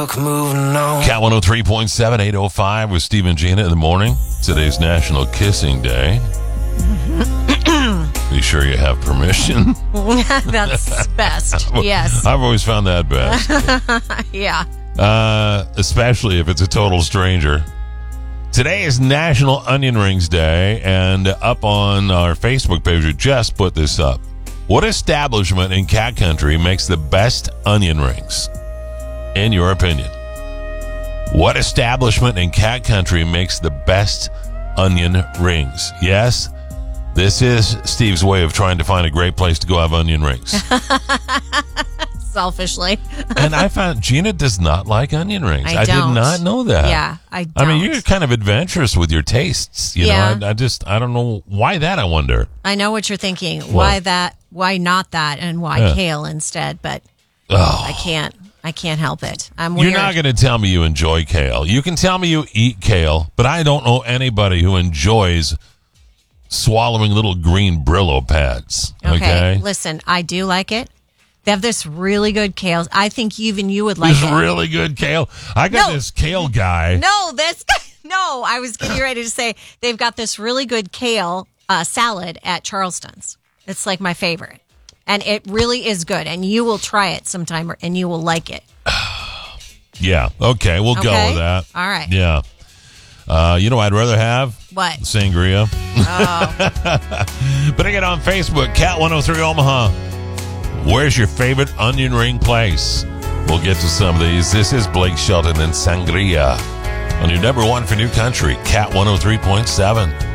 Moving on. Cat 103.7, 805 with Steve and Gina in the morning. Today's National Kissing Day. Be sure you have permission. That's best. Yes. I've always found that best. Yeah. Especially if it's a total stranger. Today is National Onion Rings Day, and up on our Facebook page, we just put this up. What establishment in cat country makes the best onion rings? In your opinion, what establishment in cat country makes the best onion rings? Yes, this is Steve's way of trying to find a great place to go have onion rings. Selfishly. And I found Gina does not like onion rings. I did don't. not know that. Yeah, I don't. I mean, you're kind of adventurous with your tastes. You Yeah. know, I don't know why that, I wonder. I know what you're thinking. What? Why that? Why not that? And why Yeah. kale instead? But Oh. I can't help it. I'm You're weird. not going to tell me you enjoy kale. You can tell me you eat kale, but I don't know anybody who enjoys swallowing little green Brillo pads. Okay? Listen, I do like it. They have this really good kale. I think even you would like This it. really good kale. I got No. this kale guy. No, I was getting ready to say they've got this really good kale salad at Charleston's. It's like my favorite. And it really is good. And you will try it sometime and you will like it. Yeah. Okay. We'll go with that. All right. Yeah. You know what I'd rather have? What? Sangria. Oh. But again, on Facebook, Cat 103 Omaha. Where's your favorite onion ring place? We'll get to some of these. This is Blake Shelton and Sangria on your number one for New Country, Cat 103.7.